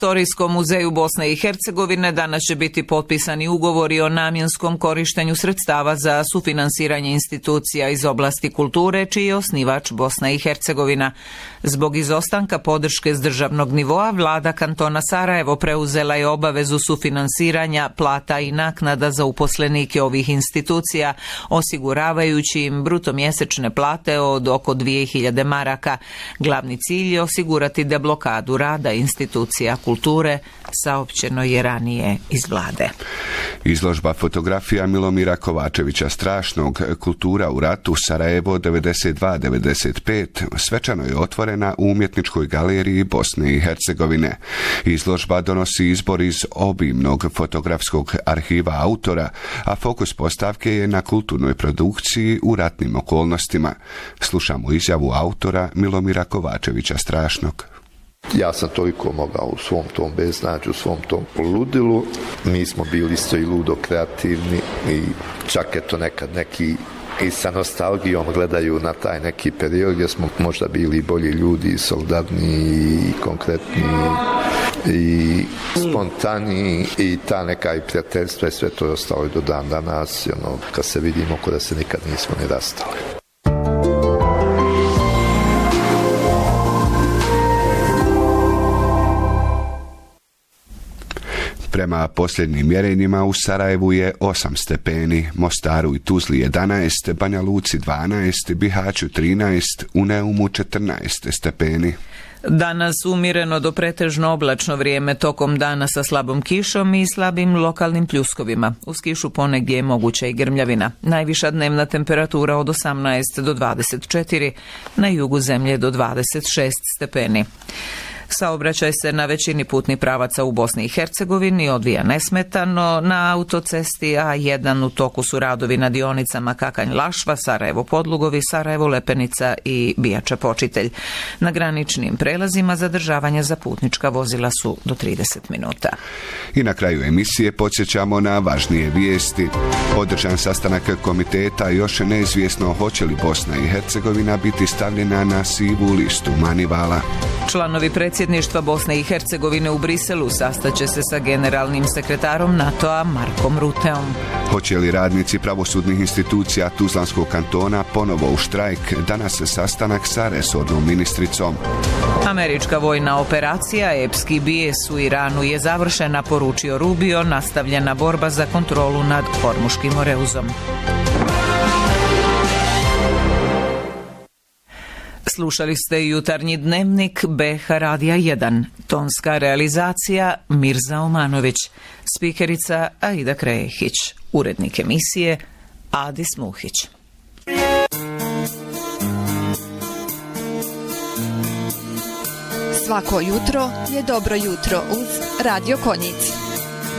Istorijskom muzeju Bosne i Hercegovine danas će biti potpisani ugovori o namjenskom korištenju sredstava za sufinansiranje institucija iz oblasti kulture, čiji je osnivač Bosna i Hercegovina. Zbog izostanka podrške s državnog nivoa, vlada kantona Sarajevo preuzela je obavezu sufinansiranja plata i naknada za uposlenike ovih institucija, osiguravajući im bruto mjesečne plate od oko 2000 maraka. Glavni cilj je osigurati deblokadu rada institucija kulture, saopćeno je ranije iz vlade. Izložba fotografija Milomira Kovačevića Strašnog, Kultura u ratu, Sarajevo 92-95, svečano je otvorena u Umjetničkoj galeriji Bosne i Hercegovine. Izložba donosi izbor iz obimnog fotografskog arhiva autora, a fokus postavke je na kulturnoj produkciji u ratnim okolnostima. Slušamo izjavu autora Milomira Kovačevića Strašnog. Ja sam toliko mogao u svom tom beznađu, u svom tom ludilu. Mi smo bili isto i ludo kreativni i čak je to nekad neki i sa nostalgijom gledaju na taj neki period gdje smo možda bili bolji ljudi, solidarniji i konkretniji i spontani i ta neka i prijateljstva i sve to je ostalo i do dan danas. Kad se vidimo, ko da se nikad nismo ni rastali. Prema posljednjim mjerenjima u Sarajevu je 8 stepeni, Mostaru i Tuzli 11, Banja Luci 12, Bihaću 13, u Neumu 14 stepeni. Danas umjereno do pretežno oblačno vrijeme, tokom dana sa slabom kišom i slabim lokalnim pljuskovima. Uz kišu ponegdje je moguća i grmljavina. Najviša dnevna temperatura od 18 do 24, na jugu zemlje do 26 stepeni. Saobraćaj se na većini putnih pravaca u Bosni i Hercegovini odvija nesmetano. Na autocesti A1 u toku su radovi na dionicama Kakanj-Lašva, Sarajevo-Podlugovi, Sarajevo-Lepenica i Bijača-Počitelj. Na graničnim prelazima zadržavanja za putnička vozila su do 30 minuta. I na kraju emisije podsjećamo na važnije vijesti. Održan sastanak komiteta, još neizvjesno hoće li Bosna i Hercegovina biti stavljena na sivu listu Manivala. Članovi predsjedništva Bosne i Hercegovine u Briselu sastaće se sa generalnim sekretarom NATO-a Markom Ruteom. Hoće li radnici pravosudnih institucija Tuzlanskog kantona ponovo u štrajk? Danas sastanak sa resornom ministricom. Američka vojna operacija epski bijes u Iranu je završena, poručio Rubio, nastavljena borba za kontrolu nad Hormuškim oreuzom. Slušali ste jutarnji dnevnik BH Radija 1. Tonska realizacija Mirza Omanović. Spikerica Aida Krejehić. Urednik emisije Adis Muhić. Svako jutro je dobro jutro uz Radio Konjic.